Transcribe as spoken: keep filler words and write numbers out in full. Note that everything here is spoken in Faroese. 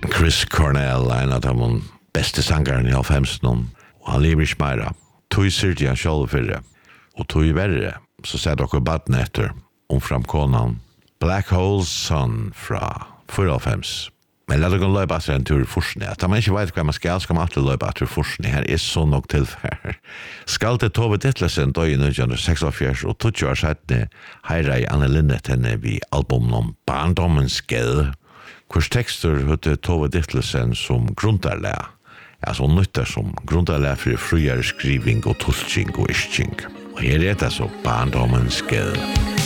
Chris Cornell, en av de beste sangeren i halvfemsen, og han lever ikke mer. Tog syrte han selv fyrre, og tog verre, så ser dere baden etter, om framkonan Black Hole Sun fra fyrre-halvfems. Men la dere løpe etter en tur i forskning. At man ikke vet hva man skal, skal man alltid løpe etter forskning. Her er så nok tilfær. Skal til Tove Ditlevsen døy i nitten seksogfjørs, og tog år siden heira i Anne Linnet henne vi albumen om Barndommens Gade. Hvers tekster høtte Tove Ditlevsen som grundarlæg. Altså nytter som grundarlæg for friere skriving og tolking og isching. Og her er det så Barndommens Gade.